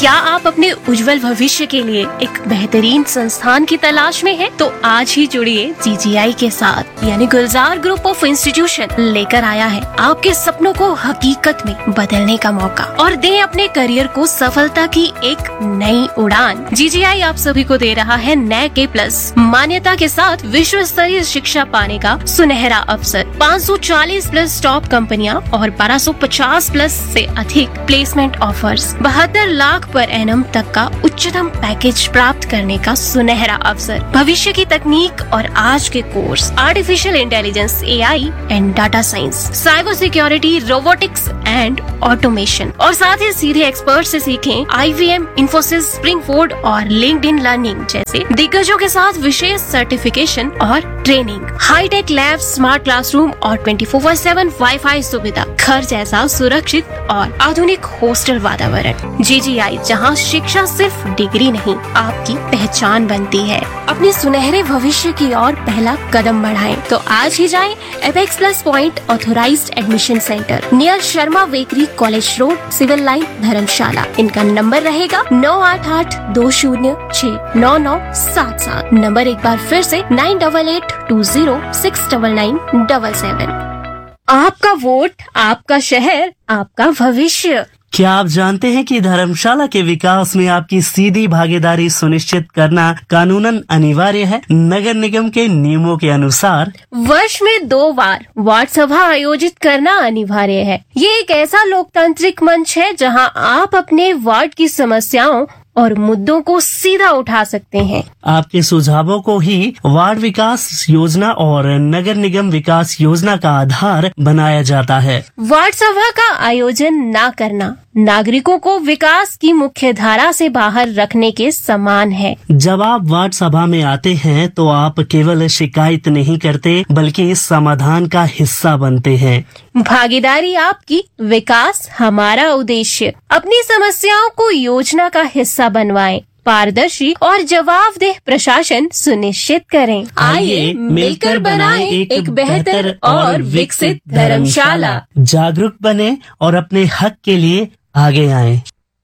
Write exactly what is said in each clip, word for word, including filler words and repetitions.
क्या आप अपने उज्जवल भविष्य के लिए एक बेहतरीन संस्थान की तलाश में हैं? तो आज ही जुड़िए जी जी आई के साथ, यानी गुलजार ग्रुप ऑफ इंस्टीट्यूशन लेकर आया है आपके सपनों को हकीकत में बदलने का मौका और दें अपने करियर को सफलता की एक नई उड़ान। जी जी आई आप सभी को दे रहा है नैक ए प्लस मान्यता के साथ विश्व स्तरीय शिक्षा पाने का सुनहरा अवसर। पाँच सौ चालीस प्लस टॉप कंपनियां और बारह सौ पचास प्लस से अधिक प्लेसमेंट ऑफर्स, बहत्तर लाख पर एनम तक का उच्चतम पैकेज प्राप्त करने का सुनहरा अवसर, भविष्य की तकनीक और आज के course artificial intelligence, A I and data science, cyber security, robotics and automation, और साथ ही सीधे एक्सपर्ट से सीखें आई वी एम, इन्फोसिस, स्प्रिंगफोर्ड और लिंक्डइन लर्निंग जैसे दिग्गजों के साथ विशेष सर्टिफिकेशन और training, hi tech lab, smart classroom और twenty four by seven wifi सुविधा, घर जैसा सुरक्षित और आधुनिक हॉस्टल वातावरण। जी जी आई, जहां शिक्षा सिर्फ डिग्री नहीं आपकी पहचान बनती है। अपने सुनहरे भविष्य की ओर पहला कदम बढ़ाएं तो आज ही जाएं apex plus point authorised admission centre near Sharma bakery, college road, civil line, धर्मशाला। इनका नंबर रहेगा नौ आठ आठ दो शून्य छह नौ नौ सात सात। नंबर एक बार फिर से nine double eight to zero six double nine double seven. आपका वोट, आपका शहर, आपका भविष्य। क्या आप जानते हैं कि धर्मशाला के विकास में आपकी सीधी भागीदारी सुनिश्चित करना कानूनन अनिवार्य है। नगर निगम के नियमों के अनुसार वर्ष में दो बार वार्ड सभा आयोजित करना अनिवार्य है। ये एक ऐसा लोकतांत्रिक मंच है जहां आप अपने वार्ड की समस्याओं और मुद्दों को सीधा उठा सकते हैं। आपके सुझावों को ही वार्ड विकास योजना और नगर निगम विकास योजना का आधार बनाया जाता है। वार्ड सभा का आयोजन न करना नागरिकों को विकास की मुख्य धारा से बाहर रखने के समान है। जब आप वार्ड सभा में आते हैं तो आप केवल शिकायत नहीं करते बल्कि इस समाधान का हिस्सा बनते हैं। भागीदारी आपकी, विकास हमारा उद्देश्य। अपनी समस्याओं को योजना का हिस्सा बनवाएं, पारदर्शी और जवाबदेह प्रशासन सुनिश्चित करें। आइए मिलकर बनाएं एक बेहतर और विकसित धर्मशाला। जागरूक बने और अपने हक के लिए आगे आएं।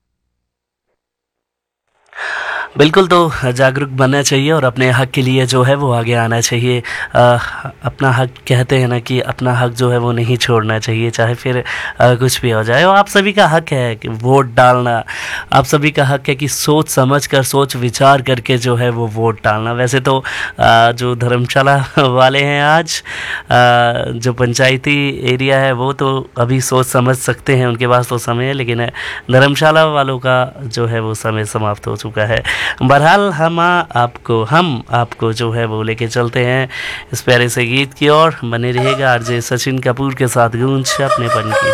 बिल्कुल, तो जागरूक बनना चाहिए और अपने हक के लिए जो है वो आगे आना चाहिए। आ, अपना हक कहते हैं ना कि अपना हक जो है वो नहीं छोड़ना चाहिए, चाहे फिर आ, कुछ भी हो जाए। और आप सभी का हक है कि वोट डालना, आप सभी का हक है कि सोच समझ कर, सोच विचार करके जो है वो वोट डालना। वैसे तो आ, जो धर्मशाला वाले हैं आज, आ, जो पंचायती एरिया है वो तो अभी सोच समझ सकते हैं, उनके पास तो समय है, लेकिन धर्मशाला वालों का जो है वो समय समाप्त हो चुका है। बहरहाल हम आपको हम आपको जो है वो लेके चलते हैं इस प्यारे से गीत की ओर। बने रहेगा आरजे सचिन कपूर के साथ गूंज अपनेपन की।